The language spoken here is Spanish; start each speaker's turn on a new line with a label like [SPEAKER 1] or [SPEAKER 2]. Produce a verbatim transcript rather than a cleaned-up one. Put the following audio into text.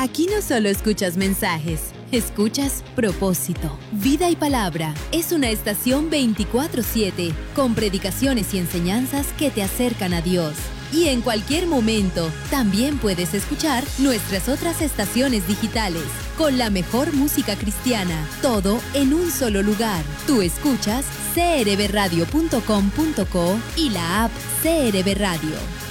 [SPEAKER 1] Aquí no solo escuchas mensajes, escuchas propósito. Vida y Palabra es una estación veinticuatro siete con predicaciones y enseñanzas que te acercan a Dios. Y en cualquier momento también puedes escuchar nuestras otras estaciones digitales con la mejor música cristiana, todo en un solo lugar. Tú escuchas c r b radio punto com punto co y la app C R B Radio.